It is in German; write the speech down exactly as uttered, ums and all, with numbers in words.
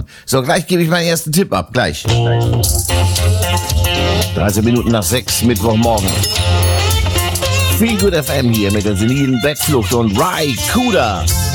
So, gleich gebe ich meinen ersten Tipp ab. Gleich. dreizehn Minuten nach sechs, Mittwochmorgen. Feel Good F M hier mit der senilen Bettflucht und Ry Cooder.